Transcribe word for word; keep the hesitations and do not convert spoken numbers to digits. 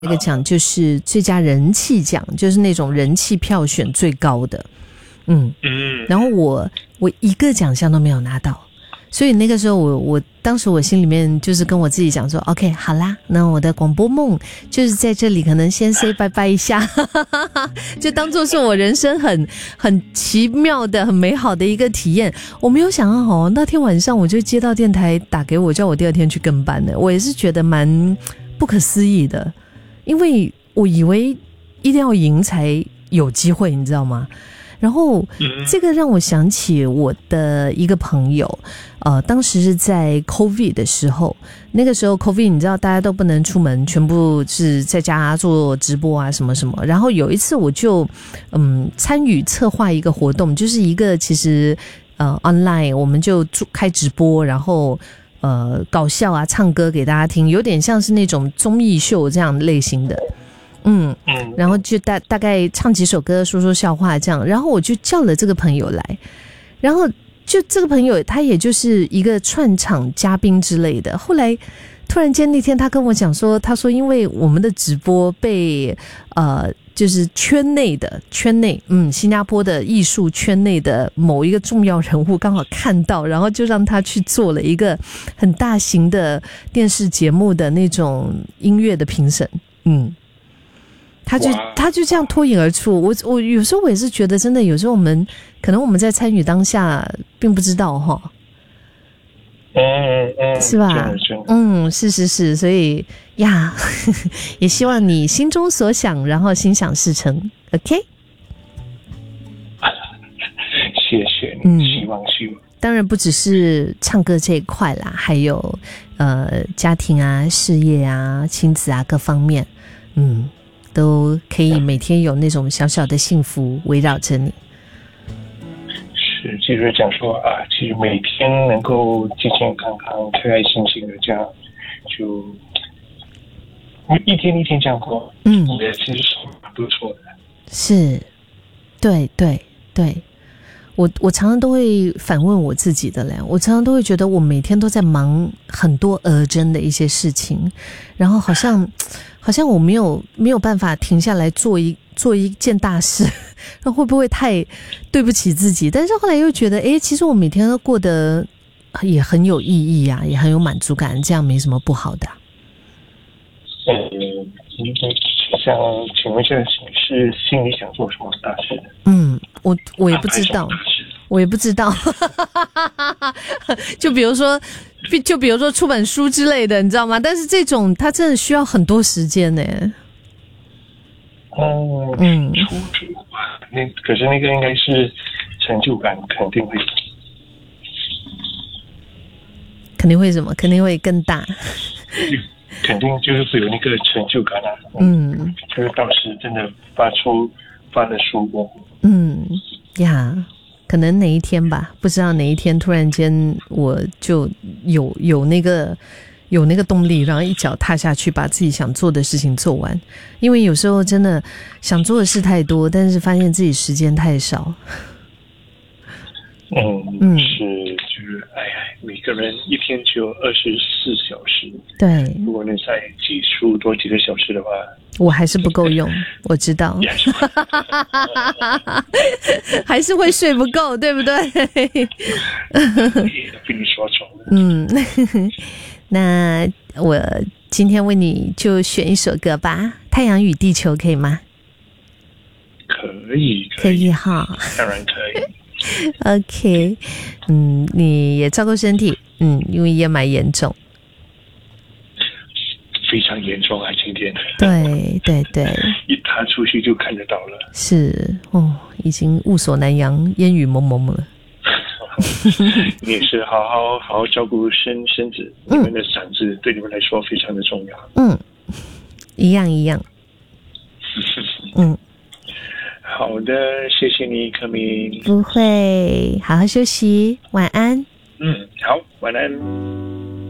那个奖就是最佳人气奖，就是那种人气票选最高的。嗯嗯，然后我我一个奖项都没有拿到，所以那个时候我我当时我心里面就是跟我自己讲说 OK 好啦，那我的广播梦就是在这里可能先 say 拜拜一下就当作是我人生很很奇妙的很美好的一个体验。我没有想到哦，那天晚上我就接到电台打给我，叫我第二天去跟班的，我也是觉得蛮不可思议的，因为我以为一定要赢才有机会，你知道吗？然后这个让我想起我的一个朋友，呃，当时是在 COVID 的时候，那个时候 COVID 你知道大家都不能出门，全部是在家做直播啊什么什么。然后有一次我就嗯参与策划一个活动，就是一个其实呃 online 我们就开直播，然后呃搞笑啊唱歌给大家听，有点像是那种综艺秀这样类型的。嗯嗯，然后就大大概唱几首歌，说说笑话这样，然后我就叫了这个朋友来，然后就这个朋友他也就是一个串场嘉宾之类的。后来突然间那天他跟我讲说，他说因为我们的直播被呃就是圈内的圈内嗯新加坡的艺术圈内的某一个重要人物刚好看到，然后就让他去做了一个很大型的电视节目的那种音乐的评审。嗯。他就他就这样脱颖而出，我我有时候我也是觉得，真的有时候我们可能我们在参与当下并不知道哈， 嗯嗯， 是吧？嗯，是是是，所以呀，呵呵也希望你心中所想，然后心想事成 ，OK？ 谢谢你，嗯、希望希望。 当然不只是唱歌这一块啦，还有呃家庭啊、事业啊、亲子啊各方面，嗯。都可以每天有那种小小的幸福围绕着你。 是，就是讲说啊，其实每天能够健健康康、开开心心的这样，就一天一天这样过，嗯，也其实是不错的。 是，对对对。我我常常都会反问我自己的嘞，我常常都会觉得我每天都在忙很多urgent的一些事情，然后好像好像我没有没有办法停下来做一做一件大事，那会不会太对不起自己？但是后来又觉得，诶，其实我每天都过得也很有意义啊，也很有满足感，这样没什么不好的、啊。 嗯，想请问一下，是心里想做什么大事？ 嗯，我我也不知道，我也不知道。就比如说，就比如说出本书之类的，你知道吗？但是这种它真的需要很多时间呢。 哦，嗯，出书啊，那可是那个应该是成就感肯定会， 肯定会什么？肯定会更大。 肯定就是会有那个成就感啊，嗯，就是到时真的发出发了书过， 嗯呀，可能哪一天吧，不知道哪一天突然间我就有有那个有那个动力，然后一脚踏下去，把自己想做的事情做完。因为有时候真的想做的事太多，但是发现自己时间太少。 嗯嗯，是，就是哎呀，每个人一天只有二十四小时。 对， 如果你再挤出多几个小时的话， 我还是不够用，我知道，还是会睡不够，对不对？ 被你说中。 嗯，那我今天为你就选一首歌吧，《太阳与地球》，可以吗？ 可以， 可以哈， 当然可以。 OK， 嗯，你也照顾身体，嗯，因为也蛮严重， 非常严重啊，今天。 对对对， 一踏出去就看得到了。 是哦，已经雾锁南洋，烟雨蒙蒙了。 你也是好好好好照顾身身子，你们的嗓子对你们来说非常的重要。 嗯，一样一样。嗯。 好的，谢谢你，柯明。 不会，好好休息，晚安。 嗯，好，晚安。